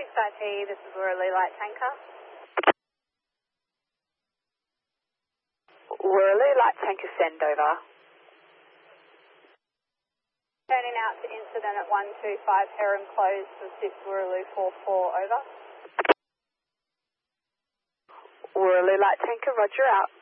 XIP, this is Worley Light Tanker. Worley Light Tanker, send over. Turning out to incident at 125 Heron Close for 6 Worley 44, over. Worley Light Tanker, roger out.